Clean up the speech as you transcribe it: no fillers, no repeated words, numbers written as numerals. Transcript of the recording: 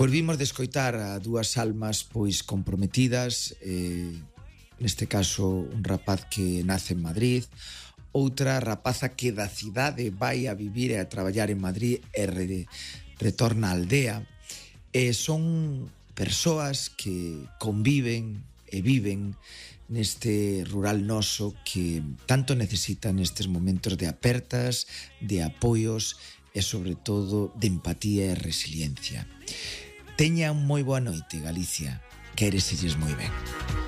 Pois vimos de escoitar a dúas almas pois comprometidas, neste caso un rapaz que nace en Madrid, outra rapaza que da cidade vai a vivir e a traballar en Madrid e retorna á aldea. Son persoas que conviven e viven neste rural noso que tanto necesita nestes momentos de apertas, de apoios e, sobre todo, de empatía e resiliencia. Teñan moi boa noite, Galicia. Quéreselles moi ben.